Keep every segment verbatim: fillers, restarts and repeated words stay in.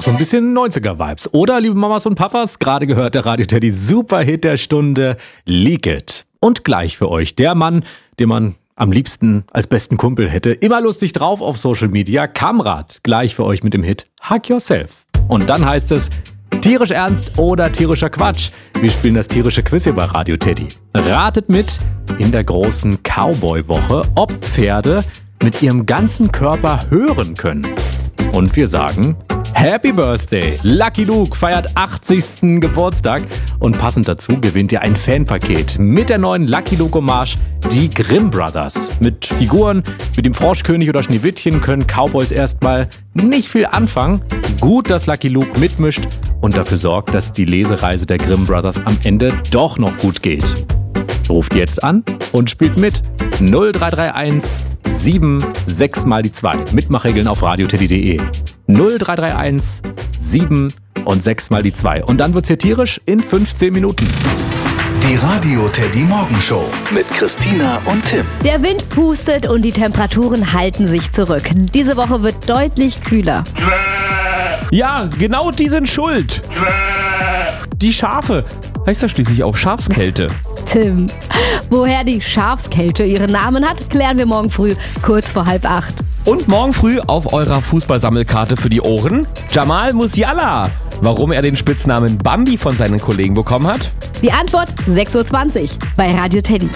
so ein bisschen neunziger-Vibes. Oder, liebe Mamas und Papas, gerade gehört der Radio Teddy Superhit der Stunde, Leak It. Und gleich für euch der Mann, den man am liebsten als besten Kumpel hätte. Immer lustig drauf auf Social Media, Kamrat. Gleich für euch mit dem Hit Hug Yourself. Und dann heißt es tierisch ernst oder tierischer Quatsch. Wir spielen das tierische Quiz hier bei Radio Teddy. Ratet mit in der großen Cowboy-Woche, ob Pferde mit ihrem ganzen Körper hören können. Und wir sagen Happy Birthday! Lucky Luke feiert achtzigsten Geburtstag und passend dazu gewinnt ihr ein Fanpaket mit der neuen Lucky Luke Hommage, die Grimm Brothers. Mit Figuren wie dem Froschkönig oder Schneewittchen können Cowboys erstmal nicht viel anfangen. Gut, dass Lucky Luke mitmischt und dafür sorgt, dass die Lesereise der Grimm Brothers am Ende doch noch gut geht. Ruft jetzt an und spielt mit null drei drei eins sieben sechs mal die zwei. Mitmachregeln auf radioteddy punkt de. null drei drei eins sieben und sechs mal die zwei. Und dann wird's hier tierisch in fünfzehn Minuten. Die Radio Teddy Morgenshow mit Christina und Tim. Der Wind pustet und die Temperaturen halten sich zurück. Diese Woche wird deutlich kühler. Ja, genau die sind schuld. Die Schafe. Heißt ja schließlich auch Schafskälte. Tim, woher die Schafskälte ihren Namen hat, klären wir morgen früh, kurz vor halb acht. Und morgen früh auf eurer Fußballsammelkarte für die Ohren Jamal Musiala. Warum er den Spitznamen Bambi von seinen Kollegen bekommen hat? Die Antwort sechs Uhr zwanzig bei Radio Teddy.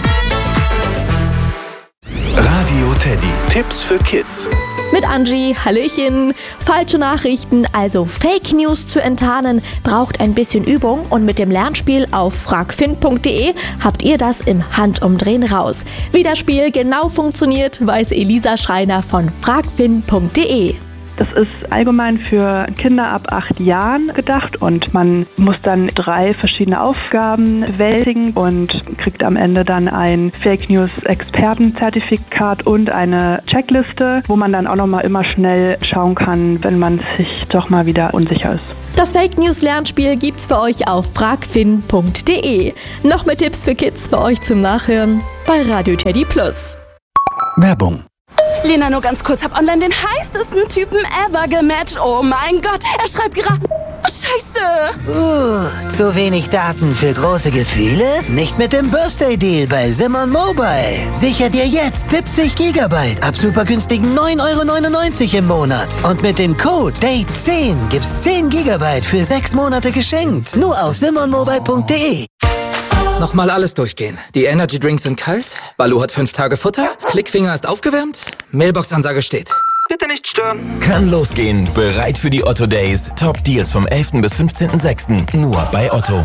Radio Teddy. Tipps für Kids. Mit Angie, Hallöchen. Falsche Nachrichten, also Fake News zu enttarnen, braucht ein bisschen Übung und mit dem Lernspiel auf fragfin punkt de habt ihr das im Handumdrehen raus. Wie das Spiel genau funktioniert, weiß Elisa Schreiner von fragfin punkt de. Das ist allgemein für Kinder ab acht Jahren gedacht und man muss dann drei verschiedene Aufgaben bewältigen und kriegt am Ende dann ein Fake News Expertenzertifikat und eine Checkliste, wo man dann auch nochmal immer schnell schauen kann, wenn man sich doch mal wieder unsicher ist. Das Fake News Lernspiel gibt's für euch auf fragfin punkt de. Noch mehr Tipps für Kids für euch zum Nachhören bei Radio Teddy Plus. Werbung. Lena, nur ganz kurz, hab online den heißesten Typen ever gematcht. Oh mein Gott, er schreibt gerade... Oh, Scheiße! Uh, zu wenig Daten für große Gefühle? Nicht mit dem Birthday Deal bei Simon Mobile. Sicher dir jetzt siebzig Gigabyte ab super günstigen neun Euro neunundneunzig im Monat. Und mit dem Code Date zehn gibt's zehn Gigabyte für sechs Monate geschenkt. Nur auf simon mobile punkt de. Nochmal alles durchgehen. Die Energy Drinks sind kalt, Baloo hat fünf Tage Futter, Klickfinger ist aufgewärmt, Mailbox-Ansage steht. Bitte nicht stören. Kann losgehen. Bereit für die Otto Days. Top Deals vom elften bis fünfzehnten sechsten Nur bei Otto.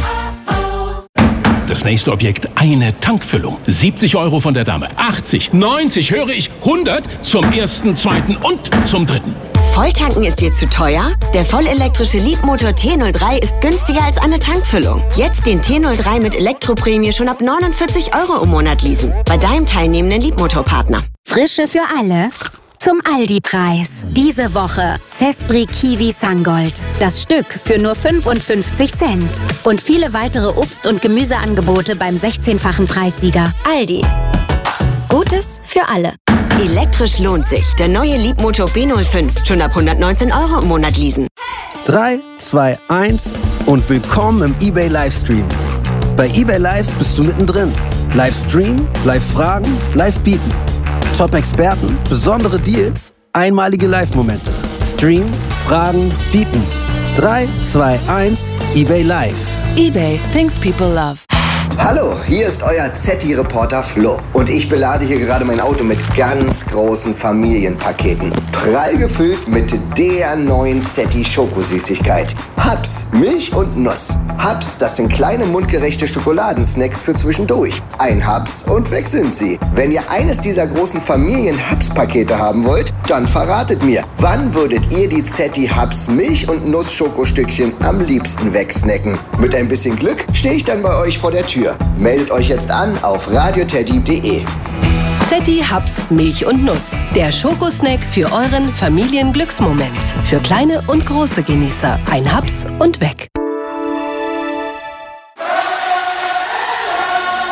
Das nächste Objekt, eine Tankfüllung. siebzig Euro von der Dame. achtzig, neunzig, höre ich, hundert zum ersten, zweiten und zum dritten. Volltanken ist dir zu teuer? Der vollelektrische Leapmotor T null drei ist günstiger als eine Tankfüllung. Jetzt den T null drei mit Elektroprämie schon ab neunundvierzig Euro im Monat leasen. Bei deinem teilnehmenden Leapmotor-Partner. Frische für alle zum Aldi-Preis. Diese Woche Cespri Kiwi Sungold. Das Stück für nur fünfundfünfzig Cent. Und viele weitere Obst- und Gemüseangebote beim sechzehnfachen Preissieger. Aldi. Gutes für alle. Elektrisch lohnt sich. Der neue Leapmotor B null fünf. Schon ab hundertneunzehn Euro im Monat leasen. drei, zwei, eins und willkommen im eBay Livestream. Bei eBay Live bist du mittendrin. Livestream, Live-Fragen, Live-Bieten. Top-Experten, besondere Deals, einmalige Live-Momente. Stream, Fragen, Bieten. drei, zwei, eins, eBay Live. eBay, things people love. Hallo, hier ist euer Z D I-Reporter Flo und ich belade hier gerade mein Auto mit ganz großen Familienpaketen. Prall gefüllt mit der neuen Z D I-Schokosüßigkeit. Hubs, Milch und Nuss. Hubs, das sind kleine mundgerechte Schokoladensnacks für zwischendurch. Ein Hubs und weg sind sie. Wenn ihr eines dieser großen Familien-Hubs-Pakete haben wollt, dann verratet mir, wann würdet ihr die Z D I-Hubs Milch- und Nuss-Schokostückchen am liebsten wegsnacken? Mit ein bisschen Glück stehe ich dann bei euch vor der Tür. Meldet euch jetzt an auf radioteddy punkt de. Z D I Hubs Milch und Nuss. Der Schokosnack für euren Familienglücksmoment. Für kleine und große Genießer. Ein Hubs und weg.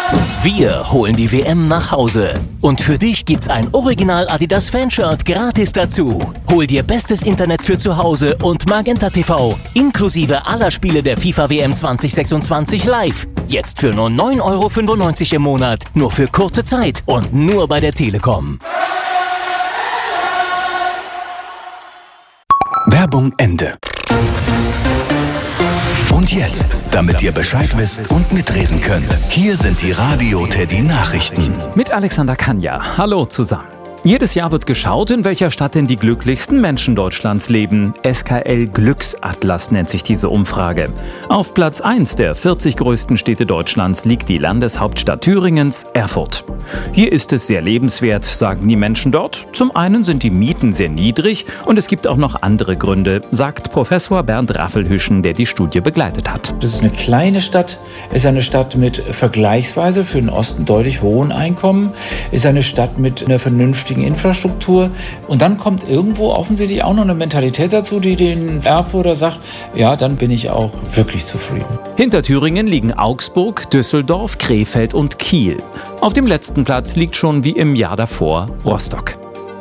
Wir holen die W M nach Hause. Und für dich gibt's ein Original Adidas Fanshirt gratis dazu. Hol dir bestes Internet für zu Hause und Magenta T V inklusive aller Spiele der FIFA W M zwanzig sechsundzwanzig live. Jetzt für nur neun Euro fünfundneunzig im Monat. Nur für kurze Zeit und nur bei der Telekom. Werbung Ende. Und jetzt, damit ihr Bescheid wisst und mitreden könnt, hier sind die Radio Teddy Nachrichten. Mit Alexander Kanja. Hallo zusammen. Jedes Jahr wird geschaut, in welcher Stadt denn die glücklichsten Menschen Deutschlands leben. S K L Glücksatlas nennt sich diese Umfrage. Auf Platz eins der vierzig größten Städte Deutschlands liegt die Landeshauptstadt Thüringens, Erfurt. Hier ist es sehr lebenswert, sagen die Menschen dort. Zum einen sind die Mieten sehr niedrig und es gibt auch noch andere Gründe, sagt Professor Bernd Raffelhüschen, der die Studie begleitet hat. Das ist eine kleine Stadt, ist eine Stadt mit vergleichsweise für den Osten deutlich hohen Einkommen, ist eine Stadt mit einer vernünftigen Infrastruktur. Und dann kommt irgendwo offensichtlich auch noch eine Mentalität dazu, die den Erfurter sagt, ja, dann bin ich auch wirklich zufrieden. Hinter Thüringen liegen Augsburg, Düsseldorf, Krefeld und Kiel. Auf dem letzten Platz liegt schon wie im Jahr davor Rostock.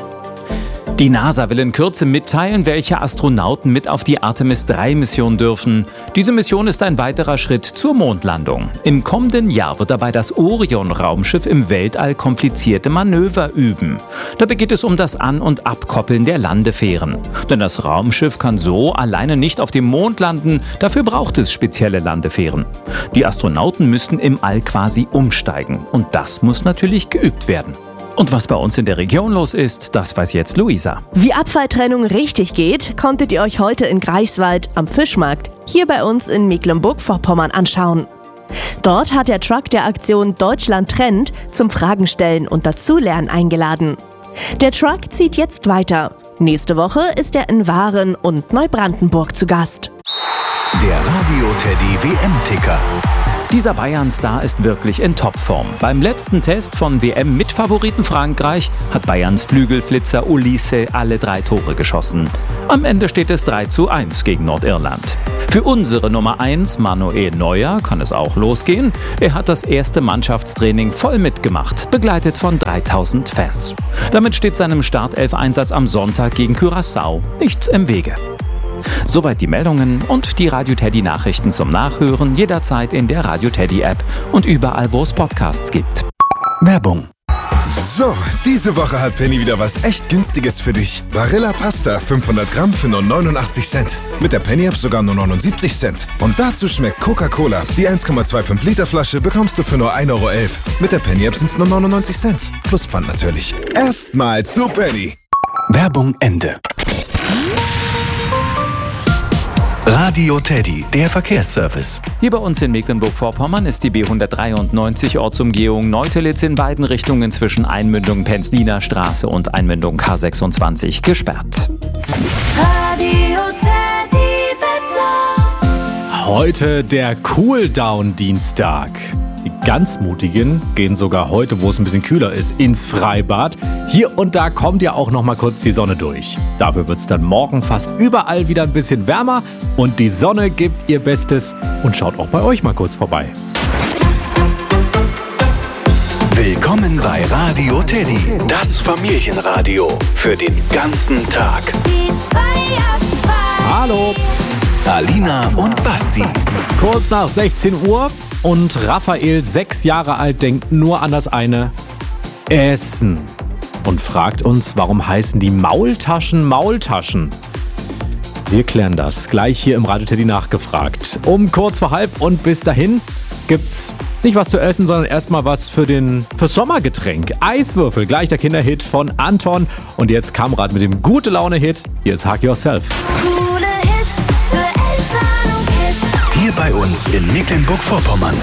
Die NASA will in Kürze mitteilen, welche Astronauten mit auf die Artemis drei Mission dürfen. Diese Mission ist ein weiterer Schritt zur Mondlandung. Im kommenden Jahr wird dabei das Orion-Raumschiff im Weltall komplizierte Manöver üben. Dabei geht es um das An- und Abkoppeln der Landefähren. Denn das Raumschiff kann so alleine nicht auf dem Mond landen, dafür braucht es spezielle Landefähren. Die Astronauten müssten im All quasi umsteigen. Und das muss natürlich geübt werden. Und was bei uns in der Region los ist, das weiß jetzt Luisa. Wie Abfalltrennung richtig geht, konntet ihr euch heute in Greifswald am Fischmarkt hier bei uns in Mecklenburg-Vorpommern anschauen. Dort hat der Truck der Aktion Deutschland trennt zum Fragenstellen und Dazulernen eingeladen. Der Truck zieht jetzt weiter. Nächste Woche ist er in Waren und Neubrandenburg zu Gast. Der Radio Teddy W M-Ticker. Dieser Bayern-Star ist wirklich in Topform. Beim letzten Test von W M-Mitfavoriten Frankreich hat Bayerns Flügelflitzer Ulisse alle drei Tore geschossen. Am Ende steht es drei zu eins gegen Nordirland. Für unsere Nummer eins, Manuel Neuer, kann es auch losgehen. Er hat das erste Mannschaftstraining voll mitgemacht, begleitet von dreitausend Fans. Damit steht seinem Startelf-Einsatz am Sonntag gegen Curaçao nichts im Wege. Soweit die Meldungen und die Radio Teddy Nachrichten zum Nachhören jederzeit in der Radio Teddy App und überall, wo es Podcasts gibt. Werbung. So, diese Woche hat Penny wieder was echt Günstiges für dich. Barilla Pasta fünfhundert Gramm für nur neunundachtzig Cent. Mit der Penny App sogar nur neunundsiebzig Cent. Und dazu schmeckt Coca-Cola. Die eins Komma fünfundzwanzig Liter Flasche bekommst du für nur ein Euro elf. Mit der Penny App sind es nur neunundneunzig Cent. Plus Pfand natürlich. Erstmal zu Penny. Werbung Ende. Radio Teddy, der Verkehrsservice. Hier bei uns in Mecklenburg-Vorpommern ist die B hundertdreiundneunzig Ortsumgehung Neutelitz in beiden Richtungen zwischen Einmündung Penzliner Straße und Einmündung K sechsundzwanzig gesperrt. Radio Teddy Wetter. Heute der Cooldown-Dienstag. Die ganz Mutigen gehen sogar heute, wo es ein bisschen kühler ist, ins Freibad. Hier und da kommt ja auch noch mal kurz die Sonne durch. Dafür wird es dann morgen fast überall wieder ein bisschen wärmer und die Sonne gibt ihr Bestes und schaut auch bei euch mal kurz vorbei. Willkommen bei Radio Teddy, das Familienradio für den ganzen Tag. Die zwei ab zwei. Hallo. Alina und Basti. Kurz nach sechzehn Uhr. Und Raphael, sechs Jahre alt, denkt nur an das eine Essen und fragt uns, warum heißen die Maultaschen Maultaschen? Wir klären das gleich hier im Radio Teddy nachgefragt. Um kurz vor halb und bis dahin gibt's nicht was zu essen, sondern erstmal was für den fürs Sommergetränk. Eiswürfel, gleich der Kinderhit von Anton. Und jetzt Kamrat mit dem Gute-Laune-Hit. Hier ist Hug Yourself. Coole Hits für Eltern und Kids. Hier bei uns in Mecklenburg-Vorpommern.